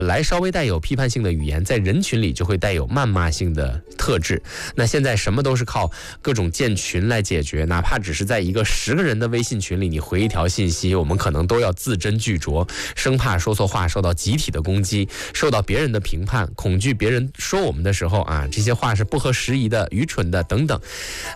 本来稍微带有批判性的语言，在人群里就会带有谩骂性的特质。那现在什么都是靠各种建群来解决，哪怕只是在一个10个人的微信群里，你回一条信息，我们可能都要字斟句酌，生怕说错话受到集体的攻击，受到别人的评判，恐惧别人说我们的时候啊，这些话是不合时宜的、愚蠢的等等。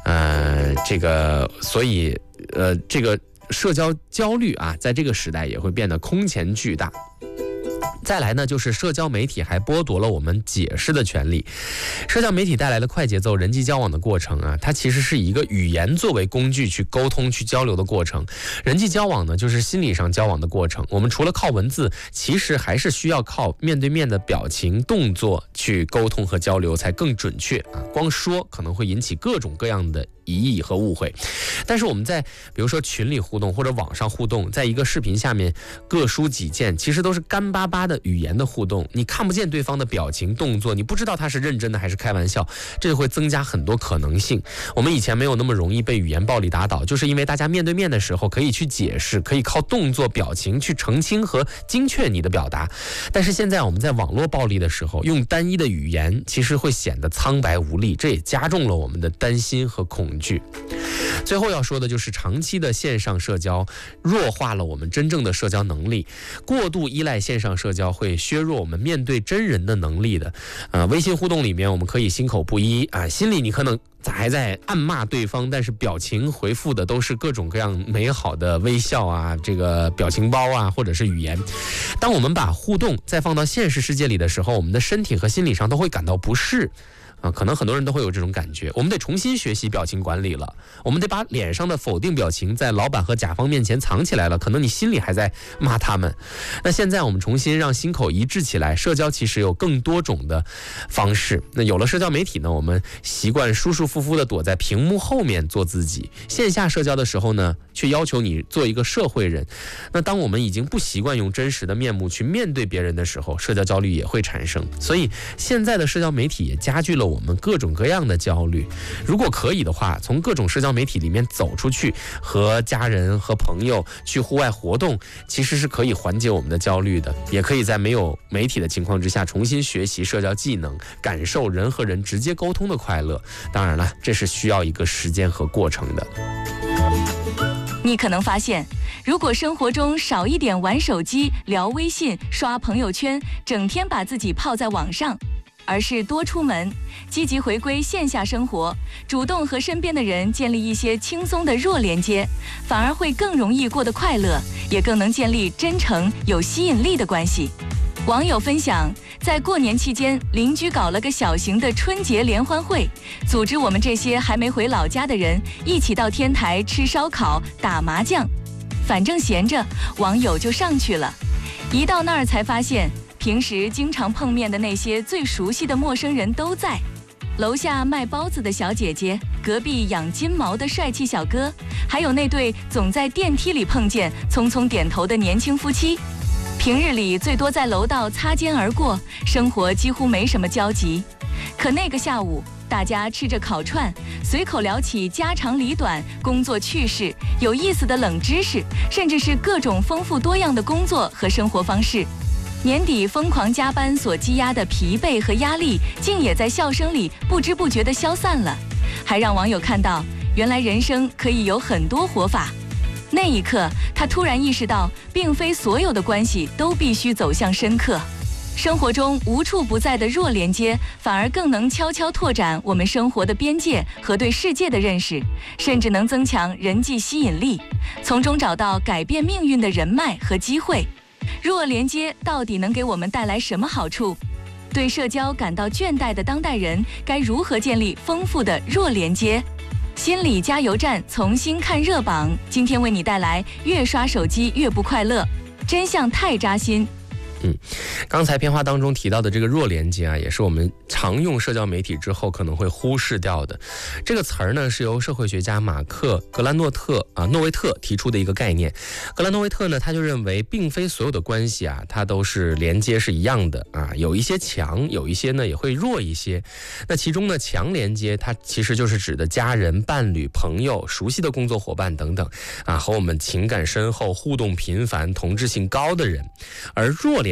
所以这个社交焦虑啊，在这个时代也会变得空前巨大。再来呢，就是社交媒体还剥夺了我们解释的权利。社交媒体带来的快节奏人际交往的过程啊，它其实是以一个语言作为工具去沟通、去交流的过程。人际交往呢，就是心理上交往的过程。我们除了靠文字，其实还是需要靠面对面的表情、动作去沟通和交流才更准确啊。光说可能会引起各种各样的疑义和误会。但是我们在比如说群里互动或者网上互动，在一个视频下面各抒己见，其实都是干巴巴的语言的互动，你看不见对方的表情动作，你不知道他是认真的还是开玩笑，这就会增加很多可能性。我们以前没有那么容易被语言暴力打倒，就是因为大家面对面的时候可以去解释，可以靠动作表情去澄清和精确你的表达。但是现在我们在网络暴力的时候，用单一的语言其实会显得苍白无力，这也加重了我们的担心和恐惧。最后要说的就是长期的线上社交弱化了我们真正的社交能力，过度依赖线上社交会削弱我们面对真人的能力的。微信互动里面我们可以心口不一啊，心里你可能还在暗骂对方，但是表情回复的都是各种各样美好的微笑啊，这个表情包啊，或者是语言。当我们把互动再放到现实世界里的时候，我们的身体和心理上都会感到不适。可能很多人都会有这种感觉，我们得重新学习表情管理了，我们得把脸上的否定表情在老板和甲方面前藏起来了，可能你心里还在骂他们。那现在我们重新让心口一致起来，社交其实有更多种的方式。那有了社交媒体呢，我们习惯舒舒服服的躲在屏幕后面做自己，线下社交的时候呢，却要求你做一个社会人。那当我们已经不习惯用真实的面目去面对别人的时候，社交焦虑也会产生。所以现在的社交媒体也加剧了我们各种各样的焦虑。如果可以的话，从各种社交媒体里面走出去，和家人和朋友去户外活动，其实是可以缓解我们的焦虑的。也可以在没有媒体的情况之下，重新学习社交技能，感受人和人直接沟通的快乐。当然了，这是需要一个时间和过程的。 你可能发现，如果生活中少一点玩手机、聊微信、刷朋友圈，整天把自己泡在网上，而是多出门，积极回归线下生活，主动和身边的人建立一些轻松的弱连接，反而会更容易过得快乐，也更能建立真诚有吸引力的关系。网友分享，在过年期间，邻居搞了个小型的春节联欢会，组织我们这些还没回老家的人一起到天台吃烧烤、打麻将。反正闲着，网友就上去了。一到那儿才发现，平时经常碰面的那些最熟悉的陌生人都在。楼下卖包子的小姐姐，隔壁养金毛的帅气小哥，还有那对总在电梯里碰见匆匆点头的年轻夫妻。平日里最多在楼道擦肩而过，生活几乎没什么交集。可那个下午，大家吃着烤串，随口聊起家长里短、工作趣事、有意思的冷知识，甚至是各种丰富多样的工作和生活方式。年底疯狂加班所积压的疲惫和压力，竟也在笑声里不知不觉地消散了，还让网友看到，原来人生可以有很多活法。那一刻，他突然意识到，并非所有的关系都必须走向深刻。生活中无处不在的弱连接，反而更能悄悄拓展我们生活的边界和对世界的认识，甚至能增强人际吸引力，从中找到改变命运的人脉和机会。弱连接到底能给我们带来什么好处？对社交感到倦怠的当代人，该如何建立丰富的弱连接？心理加油站重新看热榜，今天为你带来越刷手机越不快乐，真相太扎心。 刚才片花当中提到的这个弱连接啊，也是我们常用社交媒体之后可能会忽视掉的。这个词儿呢，是由社会学家马克·格兰诺维特提出的一个概念。格兰诺维特呢，他就认为，并非所有的关系啊，它都是连接是一样的啊，有一些强，有一些呢也会弱一些。那其中呢，强连接它其实就是指的家人、伴侣、朋友、熟悉的工作伙伴等等啊，和我们情感深厚、互动频繁、同质性高的人。而弱连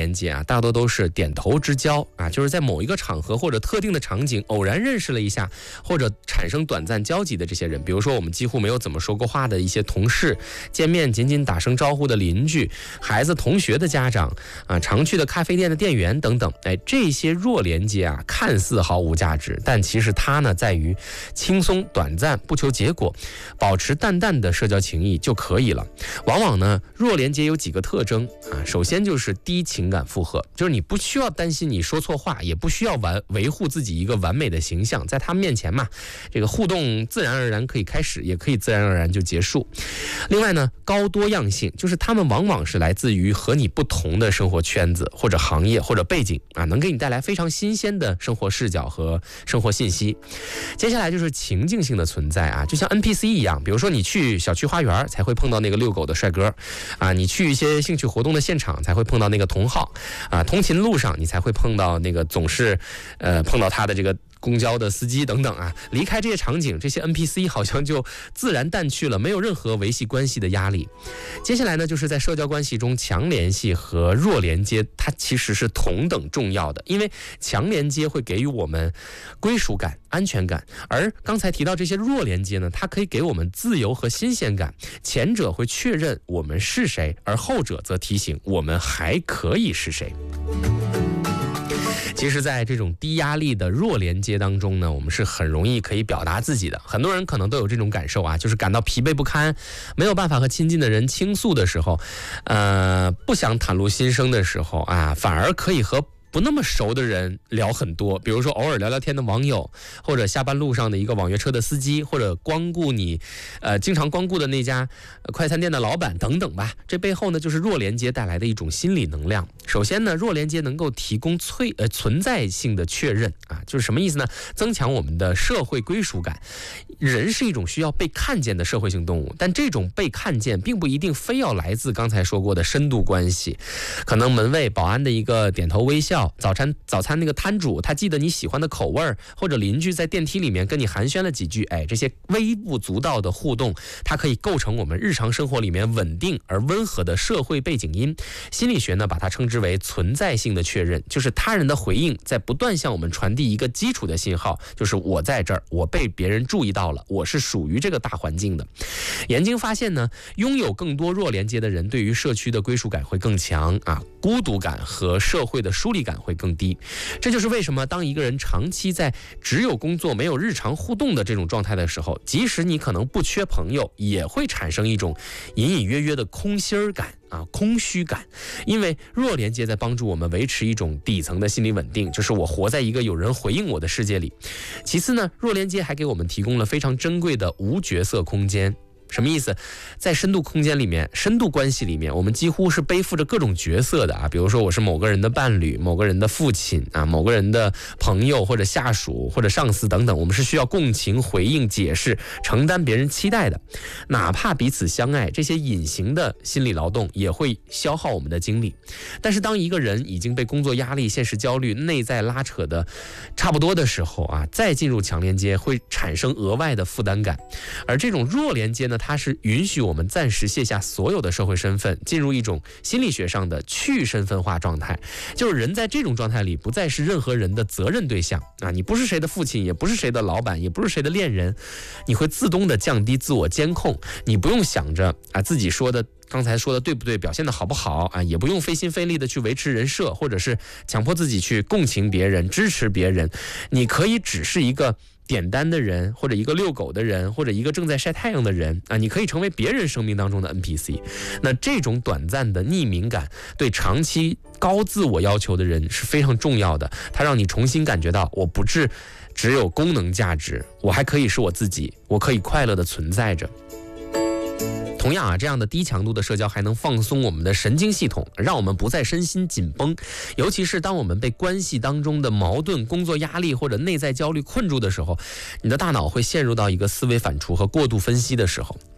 连接啊，大多都是点头之交啊，就是在某一个场合或者特定的场景偶然认识了一下，或者产生短暂交集的这些人，比如说我们几乎没有怎么说过话的一些同事，见面仅仅打声招呼的邻居，孩子同学的家长啊，常去的咖啡店的店员等等。这些弱连接啊，看似毫无价值，但其实它呢在于轻松短暂，不求结果，保持淡淡的社交情谊就可以了。往往呢，弱连接有几个特征啊，首先就是低情感负荷，就是你不需要担心你说错话，也不需要维护自己一个完美的形象，在他们面前嘛，这个互动自然而然可以开始，也可以自然而然就结束。另外呢，高多样性，就是他们往往是来自于和你不同的生活圈子或者行业或者背景啊，能给你带来非常新鲜的生活视角和生活信息。接下来就是情境性的存在啊，就像 NPC 一样，比如说你去小区花园才会碰到那个遛狗的帅哥啊，你去一些兴趣活动的现场才会碰到那个同好啊，通勤路上你才会碰到那个总是碰到他的这个公交的司机等等啊，离开这些场景，这些 NPC 好像就自然淡去了，没有任何维系关系的压力。接下来呢，就是在社交关系中，强联系和弱连接，它其实是同等重要的，因为强连接会给予我们归属感、安全感，而刚才提到这些弱连接呢，它可以给我们自由和新鲜感。前者会确认我们是谁，而后者则提醒我们还可以是谁。其实在这种低压力的弱连接当中呢，我们是很容易可以表达自己的。很多人可能都有这种感受啊，就是感到疲惫不堪，没有办法和亲近的人倾诉的时候，不想袒露心声的时候啊，反而可以和不那么熟的人聊很多，比如说偶尔聊聊天的网友，或者下班路上的一个网约车的司机，或者光顾你经常光顾的那家快餐店的老板等等吧。这背后呢，就是弱连接带来的一种心理能量。首先呢，弱连接能够提供存在性的确认啊，就是什么意思呢？增强我们的社会归属感。人是一种需要被看见的社会性动物，但这种被看见并不一定非要来自刚才说过的深度关系，可能门卫、保安的一个点头微笑，早餐那个摊主他记得你喜欢的口味，或者邻居在电梯里面跟你寒暄了几句，这些微不足道的互动，它可以构成我们日常生活里面稳定而温和的社会背景音。心理学呢，把它称之为存在性的确认，就是他人的回应在不断向我们传递一个基础的信号，就是我在这儿，我被别人注意到了，我是属于这个大环境的。研究发现呢，拥有更多弱连接的人，对于社区的归属感会更强啊，孤独感和社会的疏离感会更低。这就是为什么当一个人长期在只有工作没有日常互动的这种状态的时候，即使你可能不缺朋友，也会产生一种隐隐约约的空心感啊，空虚感。因为弱连接在帮助我们维持一种底层的心理稳定，就是我活在一个有人回应我的世界里。其次呢，弱连接还给我们提供了非常珍贵的无角色空间。什么意思？在深度空间里面，深度关系里面，我们几乎是背负着各种角色的啊。比如说，我是某个人的伴侣，某个人的父亲啊，某个人的朋友或者下属或者上司等等，我们是需要共情、回应、解释、承担别人期待的。哪怕彼此相爱，这些隐形的心理劳动也会消耗我们的精力。但是，当一个人已经被工作压力、现实焦虑、内在拉扯的差不多的时候啊，再进入强连接会产生额外的负担感。而这种弱连接呢，它是允许我们暂时卸下所有的社会身份，进入一种心理学上的去身份化状态，就是人在这种状态里不再是任何人的责任对象啊，你不是谁的父亲，也不是谁的老板，也不是谁的恋人，你会自动的降低自我监控，你不用想着啊自己刚才说的对不对，表现的好不好啊，也不用费心费力的去维持人设，或者是强迫自己去共情别人、支持别人，你可以只是一个点单的人，或者一个遛狗的人，或者一个正在晒太阳的人啊，你可以成为别人生命当中的 NPC。那这种短暂的匿名感，对长期高自我要求的人是非常重要的。它让你重新感觉到，我不是只有功能价值，我还可以是我自己，我可以快乐的存在着。同样啊，这样的低强度的社交还能放松我们的神经系统，让我们不再身心紧绷。尤其是当我们被关系当中的矛盾、工作压力或者内在焦虑困住的时候，你的大脑会陷入到一个思维反刍和过度分析的时候。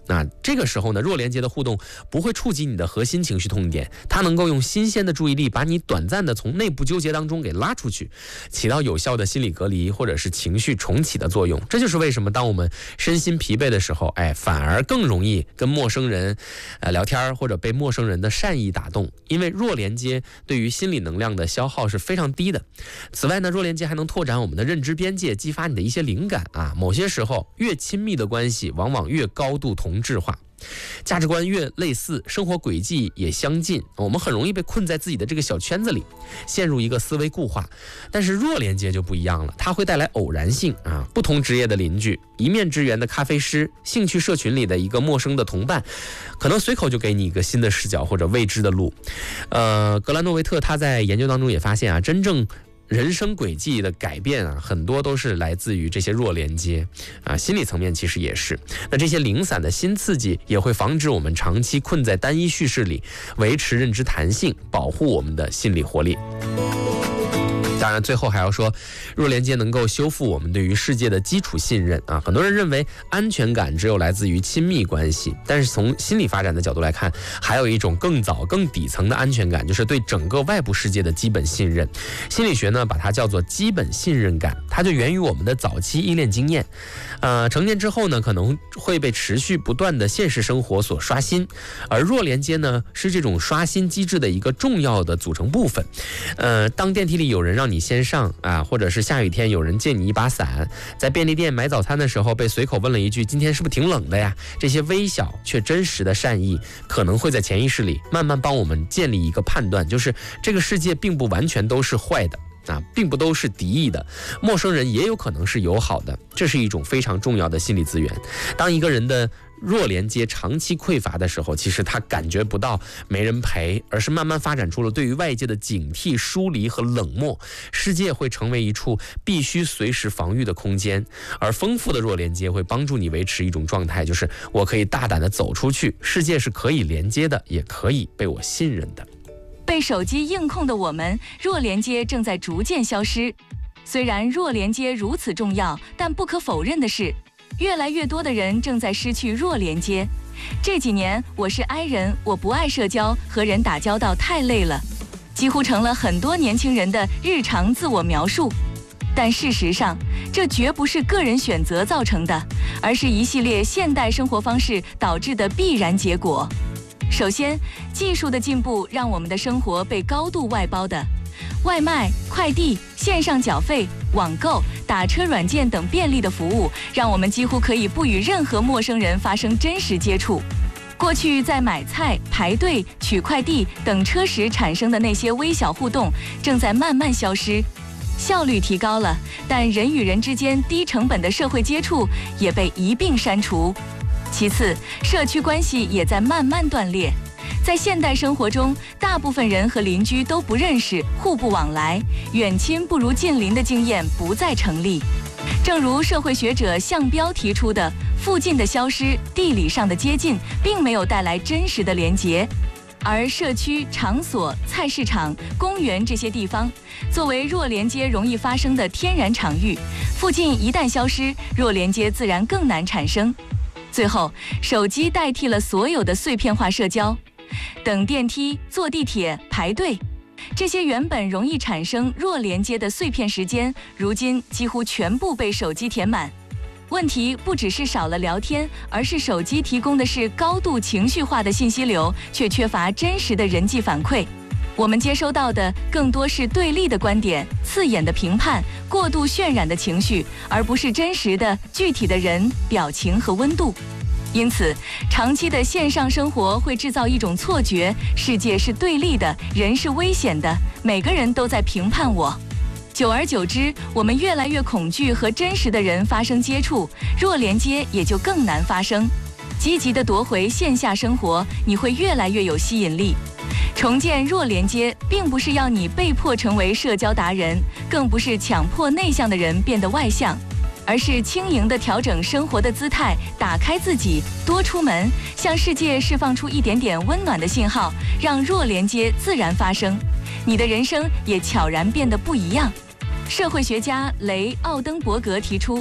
这个时候呢，弱连接的互动不会触及你的核心情绪痛点，它能够用新鲜的注意力把你短暂的从内部纠结当中给拉出去，起到有效的心理隔离或者是情绪重启的作用。这就是为什么当我们身心疲惫的时候，反而更容易跟陌生人聊天，或者被陌生人的善意打动，因为弱连接对于心理能量的消耗是非常低的。此外呢，弱连接还能拓展我们的认知边界，激发你的一些灵感某些时候越亲密的关系往往越高度同质化，价值观越类似，生活轨迹也相近，我们很容易被困在自己的这个小圈子里，陷入一个思维固化。但是弱连接就不一样了，它会带来偶然性不同职业的邻居，一面之缘的咖啡师，兴趣社群里的一个陌生的同伴，可能随口就给你一个新的视角或者未知的路。格兰诺维特他在研究当中也发现真正人生轨迹的改变很多都是来自于这些弱连接心理层面其实也是。那这些零散的新刺激也会防止我们长期困在单一叙事里，维持认知弹性，保护我们的心理活力。当然最后还要说，弱连接能够修复我们对于世界的基础信任很多人认为安全感只有来自于亲密关系，但是从心理发展的角度来看，还有一种更早更底层的安全感，就是对整个外部世界的基本信任。心理学呢把它叫做基本信任感，它就源于我们的早期依恋经验，成年之后呢可能会被持续不断的现实生活所刷新，而弱连接呢是这种刷新机制的一个重要的组成部分。当电梯里有人让你先上或者是下雨天有人借你一把伞，在便利店买早餐的时候被随口问了一句今天是不是挺冷的呀，这些微小却真实的善意可能会在潜意识里慢慢帮我们建立一个判断，就是这个世界并不完全都是坏的并不都是敌意的，陌生人也有可能是友好的，这是一种非常重要的心理资源。当一个人的弱连接长期匮乏的时候，其实他感觉不到没人陪，而是慢慢发展出了对于外界的警惕、疏离和冷漠，世界会成为一处必须随时防御的空间。而丰富的弱连接会帮助你维持一种状态，就是我可以大胆地走出去，世界是可以连接的，也可以被我信任的。 被手机硬控的我们，弱连接正在逐渐消失。虽然弱连接如此重要，但不可否认的是，越来越多的人正在失去弱连接。这几年我是 I 人，我不爱社交，和人打交道太累了，几乎成了很多年轻人的日常自我描述。但事实上，这绝不是个人选择造成的，而是一系列现代生活方式导致的必然结果。首先，技术的进步让我们的生活被高度外包的。外卖、快递、线上缴费、网购、打车软件等便利的服务，让我们几乎可以不与任何陌生人发生真实接触。过去在买菜、排队、取快递等车时产生的那些微小互动，正在慢慢消失。效率提高了，但人与人之间低成本的社会接触也被一并删除。其次，社区关系也在慢慢断裂。在现代生活中，大部分人和邻居都不认识，互不往来，远亲不如近邻的经验不再成立。正如社会学者项彪提出的，附近的消失，地理上的接近，并没有带来真实的连结。而社区、场所、菜市场、公园这些地方，作为弱连接容易发生的天然场域，附近一旦消失，弱连接自然更难产生。最后，手机代替了所有的碎片化社交。等电梯、坐地铁、排队，这些原本容易产生弱连接的碎片时间，如今几乎全部被手机填满。问题不只是少了聊天，而是手机提供的是高度情绪化的信息流，却缺乏真实的人际反馈。我们接收到的更多是对立的观点、刺眼的评判、过度渲染的情绪，而不是真实的具体的人、表情和温度。因此，长期的线上生活会制造一种错觉：世界是对立的，人是危险的，每个人都在评判我。久而久之，我们越来越恐惧和真实的人发生接触，弱连接也就更难发生。积极地夺回线下生活，你会越来越有吸引力。重建弱连接，并不是要你被迫成为社交达人，更不是强迫内向的人变得外向，而是轻盈地调整生活的姿态，打开自己，多出门，向世界释放出一点点温暖的信号，让弱连接自然发生，你的人生也悄然变得不一样。社会学家雷·奥登伯格提出，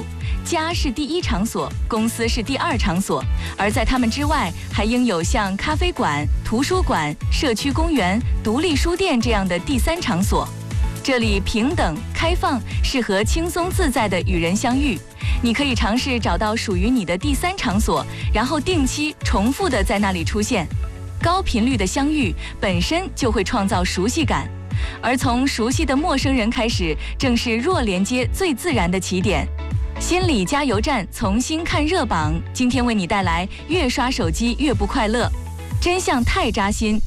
家是第一场所，公司是第二场所，而在他们之外，还应有像咖啡馆、图书馆、社区公园、独立书店这样的第三场所。这里平等、开放，适合轻松自在的与人相遇。你可以尝试找到属于你的第三场所，然后定期重复地在那里出现。高频率的相遇本身就会创造熟悉感，而从熟悉的陌生人开始，正是弱连接最自然的起点。心理加油站重新看热榜，今天为你带来越刷手机越不快乐，真相太扎心。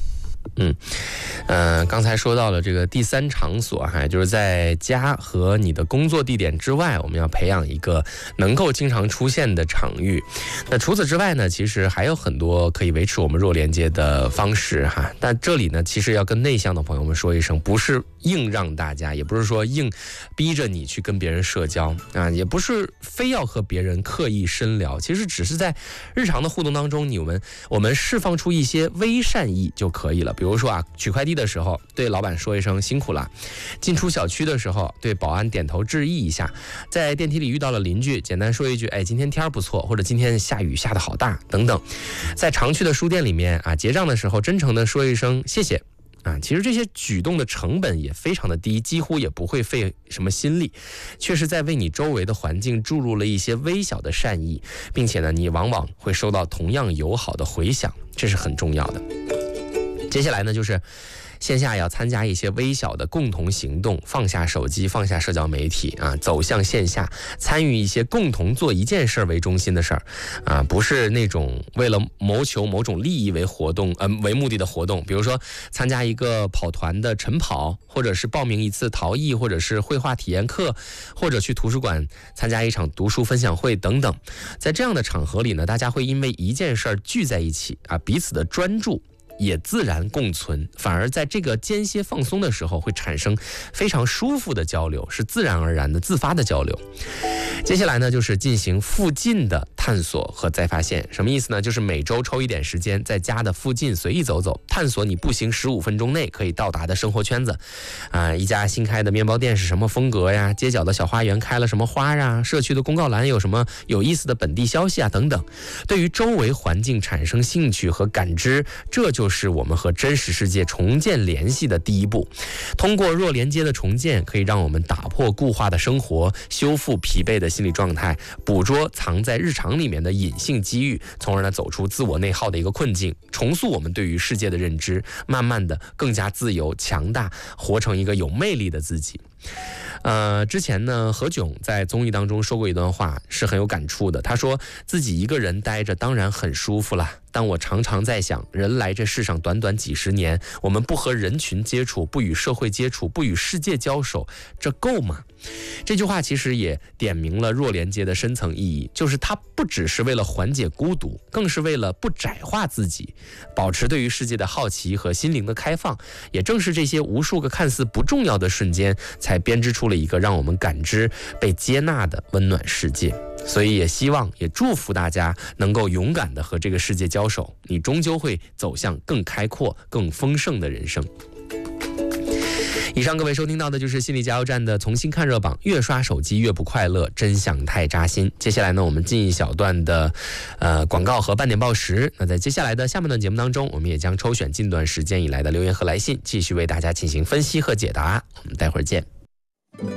刚才说到了这个第三场所哈，就是在家和你的工作地点之外，我们要培养一个能够经常出现的场域。那除此之外呢，其实还有很多可以维持我们弱连接的方式哈。但这里呢，其实要跟内向的朋友们说一声，不是硬让大家，也不是说硬逼着你去跟别人社交啊，也不是非要和别人刻意深聊，其实只是在日常的互动当中，我们释放出一些微善意就可以了。比如说啊，取快递的时候对老板说一声辛苦了，进出小区的时候对保安点头致意一下，在电梯里遇到了邻居，简单说一句今天天不错，或者今天下雨下得好大等等。在常去的书店里面啊，结账的时候真诚的说一声谢谢啊，其实这些举动的成本也非常的低，几乎也不会费什么心力，却是在为你周围的环境注入了一些微小的善意，并且呢，你往往会收到同样友好的回响，这是很重要的。接下来呢，就是线下要参加一些微小的共同行动，放下手机，放下社交媒体啊，走向线下，参与一些共同做一件事为中心的事儿啊，不是那种为了谋求某种利益为目的的活动，比如说参加一个跑团的晨跑，或者是报名一次陶艺，或者是绘画体验课，或者去图书馆参加一场读书分享会等等。在这样的场合里呢，大家会因为一件事儿聚在一起啊，彼此的专注也自然共存，反而在这个间歇放松的时候会产生非常舒服的交流，是自然而然的自发的交流。接下来呢，就是进行附近的探索和再发现。什么意思呢？就是每周抽一点时间，在家的附近随意走走，探索你步行15分钟内可以到达的生活圈子。一家新开的面包店是什么风格呀？街角的小花园开了什么花呀？社区的公告栏有什么有意思的本地消息啊？等等。对于周围环境产生兴趣和感知，这就是我们和真实世界重建联系的第一步。通过弱连接的重建，可以让我们打破固化的生活，修复疲惫的心理状态，捕捉藏在日常里面的隐性机遇，从而呢走出自我内耗的一个困境，重塑我们对于世界的认知，慢慢的更加自由强大，活成一个有魅力的自己。之前呢，何炅在综艺当中说过一段话，是很有感触的。他说自己一个人待着当然很舒服了，但我常常在想，人来这世上短短几十年，我们不和人群接触，不与社会接触，不与世界交手，这够吗？这句话其实也点明了弱连接的深层意义，就是它不只是为了缓解孤独，更是为了不窄化自己，保持对于世界的好奇和心灵的开放。也正是这些无数个看似不重要的瞬间，才编织出了一个让我们感知被接纳的温暖世界。所以也希望也祝福大家能够勇敢地和这个世界交手，你终究会走向更开阔更丰盛的人生。以上各位收听到的就是心理加油站的重新看热榜，越刷手机越不快乐，真相太扎心。接下来呢，我们进一小段的广告和半点报时。那在接下来的下半段节目当中，我们也将抽选近段时间以来的留言和来信，继续为大家进行分析和解答。我们待会儿见。